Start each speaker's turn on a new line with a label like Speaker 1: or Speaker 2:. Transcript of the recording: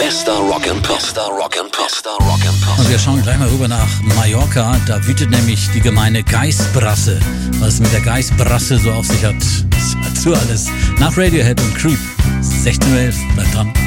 Speaker 1: Bester Rock and Pop. Bester Rock and Pop. Bester Rock and Pop.
Speaker 2: Und wir schauen gleich mal rüber nach Mallorca. Da wütet nämlich die gemeine Geißbrasse. Was es mit der Geißbrasse so auf sich hat, das dazu alles nach Radiohead und Creep. 16:11, bleibt dran.